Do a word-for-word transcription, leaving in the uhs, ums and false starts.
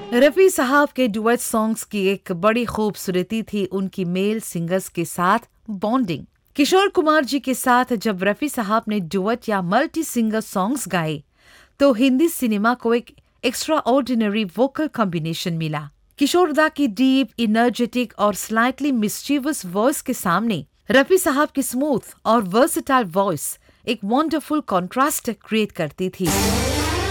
रफी साहब के duet songs की एक बड़ी खूबसूरती थी उनकी मेल सिंगर्स के साथ बॉन्डिंग। किशोर कुमार जी के साथ जब रफी साहब ने डुएट या मल्टी सिंगर सॉन्ग्स गाए तो हिंदी सिनेमा को एक एक्स्ट्रा ऑर्डिनरी वोकल कॉम्बिनेशन मिला। किशोरदा की डीप, इनर्जेटिक और स्लाइटली मिस्चीवस वॉइस के सामने रफी साहब की स्मूथ और वर्सेटाइल वॉइस एक वंडरफुल कॉन्ट्रास्ट क्रिएट करती थी।